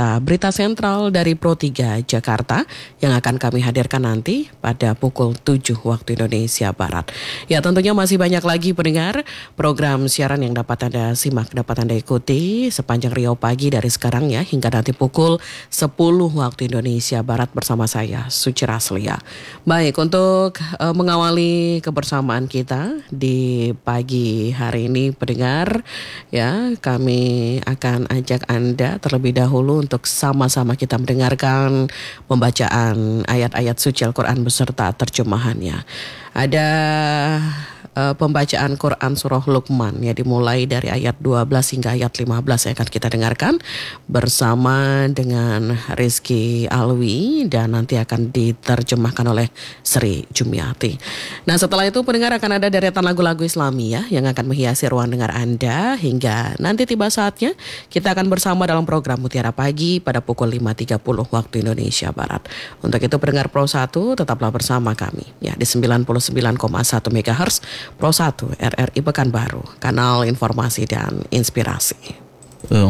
serta berita sentral dari Pro 3 Jakarta yang akan kami hadirkan nanti pada pukul 7 waktu Indonesia Barat. Ya, tentunya masih banyak lagi pendengar program siaran yang dapat Anda simak, dapat Anda ikuti sepanjang Riau Pagi dari sekarang ya hingga nanti pukul 10 waktu Indonesia Barat bersama saya, Suci Raslia. Baik, untuk mengawali kebersamaan kita di pagi hari ini pendengar, ya kami akan ajak Anda terlebih dahulu untuk sama-sama kita mendengarkan pembacaan ayat-ayat suci Al-Quran beserta terjemahannya. Ada pembacaan Quran surah Luqman ya, dimulai dari ayat 12 hingga ayat 15 yang akan kita dengarkan bersama dengan Rizky Alwi dan nanti akan diterjemahkan oleh Sri Jumiati. Nah, setelah itu pendengar akan ada deretan lagu-lagu Islami ya yang akan menghiasi ruang dengar Anda hingga nanti tiba saatnya kita akan bersama dalam program Mutiara Pagi pada pukul 5.30 waktu Indonesia Barat. Untuk itu pendengar Pro 1 tetaplah bersama kami ya di 99,1 MHz Pro 1 RRI Pekanbaru, kanal informasi dan inspirasi.